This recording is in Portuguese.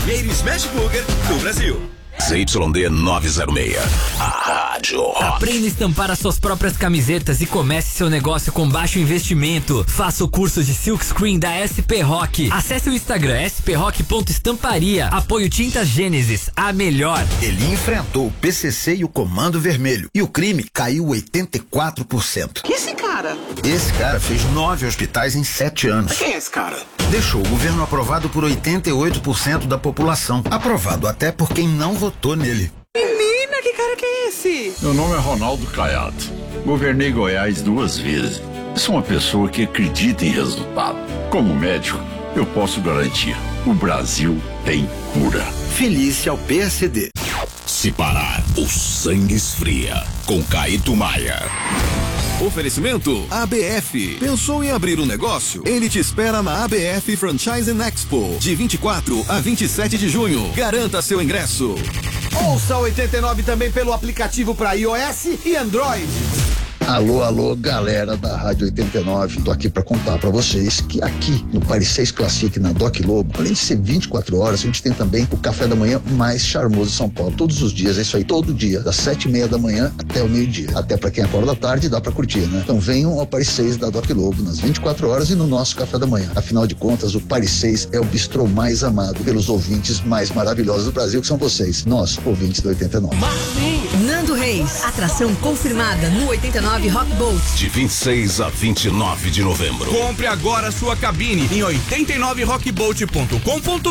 primeiro Smash Burger do Brasil. ZYD 906, a rádio. Aprenda a estampar as suas próprias camisetas e comece seu negócio com baixo investimento. Faça o curso de Silkscreen da SP Rock. Acesse o Instagram sprock.estamparia. Apoio Tintas Gênesis, a melhor. Ele enfrentou o PCC e o Comando Vermelho e o crime caiu 84%. Que esse cara? Esse cara fez 9 hospitais em 7 anos. Quem é esse cara? Deixou o governo aprovado por 88% da população. Aprovado até por quem não votou nele. Menina, que cara que é esse? Meu nome é Ronaldo Caiado. Governei Goiás 2 vezes. Sou uma pessoa que acredita em resultado. Como médico, eu posso garantir: o Brasil tem cura. Feliz ao PSD. Se parar, o sangue esfria. Com Caíto Maia. Oferecimento ABF. Pensou em abrir um negócio? Ele te espera na ABF Franchising Expo, de 24 a 27 de junho. Garanta seu ingresso. Ouça 89 também pelo aplicativo para iOS e Android. Alô, galera da Rádio 89. Tô aqui para contar para vocês que aqui no Paris 6 Classic, na Doc Lobo, além de ser 24 horas, a gente tem também o café da manhã mais charmoso de São Paulo. Todos os dias, é isso aí, todo dia, das 7:30 da manhã até o meio-dia. Até para quem acorda à tarde, dá para curtir, né? Então venham ao Paris 6 da Doc Lobo, nas 24 horas e no nosso café da manhã. Afinal de contas, o Paris 6 é o bistrô mais amado pelos ouvintes mais maravilhosos do Brasil, que são vocês, nós, ouvintes do 89. Nando Reis, atração confirmada no 89 Rock Boat. De 26 a 29 de novembro. Compre agora sua cabine em 89rockboat.com.br.